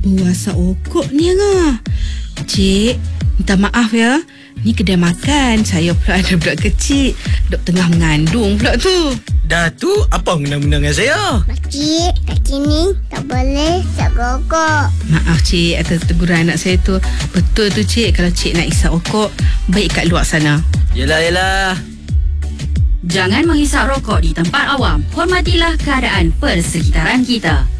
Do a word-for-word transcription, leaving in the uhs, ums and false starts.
Puasa okok ni Angah. Cik, minta maaf ya. Ni kedai makan. Saya pula ada budak kecil. Dok tengah mengandung pula tu. Dah tu, apa menang-menang dengan saya? Makcik, kat sini tak boleh isap rokok. Maaf cik atas teguran anak saya tu. Betul tu cik, kalau cik nak isap okok, baik kat luar sana. Yelah, yelah. Jangan menghisap rokok di tempat awam. Hormatilah keadaan persekitaran kita.